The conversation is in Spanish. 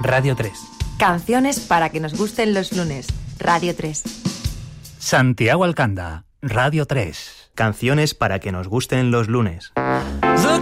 Radio 3. Canciones para que nos gusten los lunes, Radio 3. Santiago Alcanda, Radio 3. Canciones para que nos gusten los lunes. The